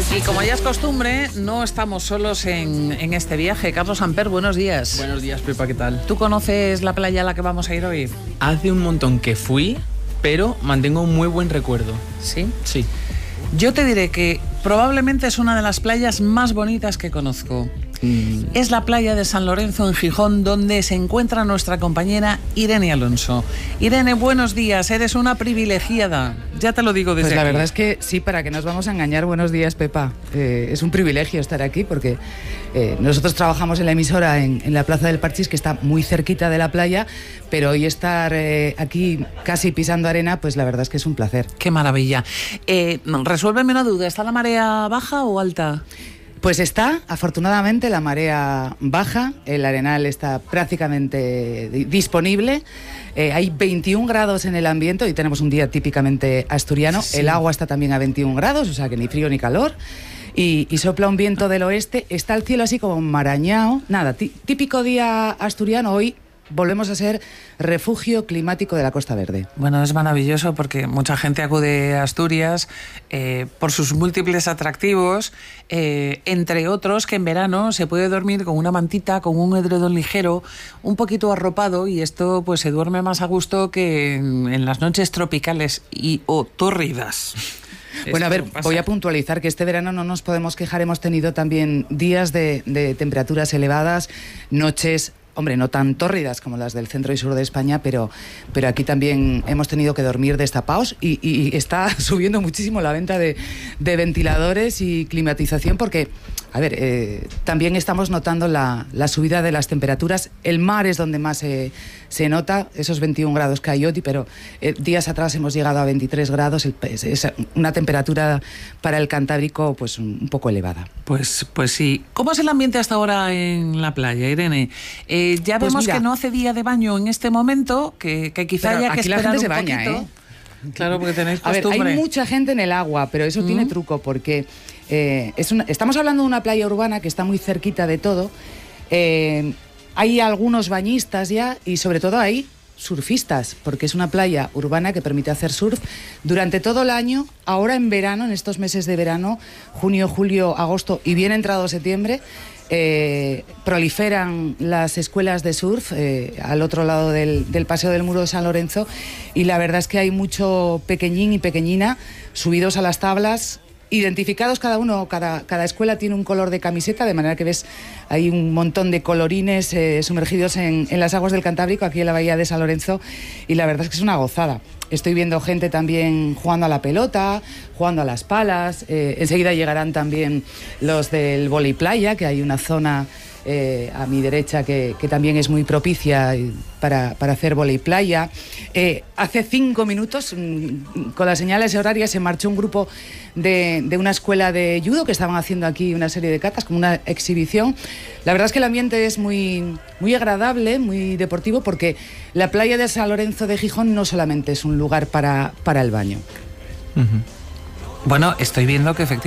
Y como ya es costumbre, no estamos solos en este viaje. Carlos Amper, buenos días. Buenos días, Pepa, ¿qué tal? ¿Tú conoces la playa a la que vamos a ir hoy? Hace un montón que fui, pero mantengo un muy buen recuerdo. ¿Sí? Sí. Yo te diré que probablemente es una de las playas más bonitas que conozco. Es la playa de San Lorenzo en Gijón, donde se encuentra nuestra compañera Irene Alonso. Irene, buenos días, eres una privilegiada, ya te lo digo desde Pues la aquí. verdad es que sí, para que nos vamos a engañar, buenos días, Pepa. Es un privilegio estar aquí porque nosotros trabajamos en la emisora en la Plaza del Parchís, que está muy cerquita de la playa, pero hoy estar aquí casi pisando arena, pues la verdad es que es un placer. Qué maravilla. Resuélveme una duda, ¿está la marea baja o alta? Pues está, afortunadamente, la marea baja, el arenal está prácticamente disponible, hay 21 grados en el ambiente, hoy tenemos un día típicamente asturiano, sí. El agua está también a 21 grados, o sea que ni frío ni calor, y sopla un viento del oeste, está el cielo así como marañao, nada, típico día asturiano. Hoy volvemos a ser refugio climático de la Costa Verde. Bueno, es maravilloso porque mucha gente acude a Asturias por sus múltiples atractivos, entre otros que en verano se puede dormir con una mantita, con un edredón ligero, un poquito arropado, y esto pues se duerme más a gusto que en las noches tropicales o tórridas. Bueno, a ver, voy a puntualizar que este verano no nos podemos quejar, hemos tenido también días de temperaturas elevadas, noches, hombre, no tan tórridas como las del centro y sur de España, pero aquí también hemos tenido que dormir destapados y está subiendo muchísimo la venta de ventiladores y climatización porque, a ver, también estamos notando la subida de las temperaturas. El mar es donde más se nota, esos 21 grados que hay hoy, pero días atrás hemos llegado a 23 grados, es una temperatura para el Cantábrico pues un poco elevada. Pues sí. ¿Cómo es el ambiente hasta ahora en la playa, Irene? Ya pues vemos mira, que no hace día de baño en este momento, que quizá haya que esperar la gente un se baña, poquito. Claro, porque tenéis costumbre. A ver, hay mucha gente en el agua, pero eso tiene truco, porque estamos hablando de una playa urbana que está muy cerquita de todo. Hay algunos bañistas ya y sobre todo hay surfistas, porque es una playa urbana que permite hacer surf durante todo el año. Ahora en verano, en estos meses de verano, junio, julio, agosto y bien entrado septiembre, proliferan las escuelas de surf al otro lado del Paseo del Muro de San Lorenzo, y la verdad es que hay mucho pequeñín y pequeñina subidos a las tablas, identificados cada uno, cada escuela tiene un color de camiseta, de manera que ves hay un montón de colorines sumergidos en las aguas del Cantábrico, aquí en la bahía de San Lorenzo, y la verdad es que es una gozada. Estoy viendo gente también jugando a la pelota, jugando a las palas, enseguida llegarán también los del vóley playa, que hay una zona a mi derecha que también es muy propicia para hacer vóley playa. Hace 5 minutos, con las señales horarias, se marchó un grupo de una escuela de judo que estaban haciendo aquí una serie de catas, como una exhibición. La verdad es que el ambiente es muy, muy agradable, muy deportivo, porque la playa de San Lorenzo de Gijón no solamente es un lugar para el baño. Bueno, estoy viendo que efectivamente